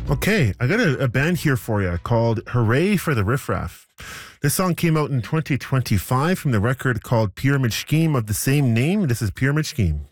Okay, I got a band here for you called Hooray for the Riff Raff. This song came out in 2025 from the record called Pyramid Scheme of the same name. This is Pyramid Scheme.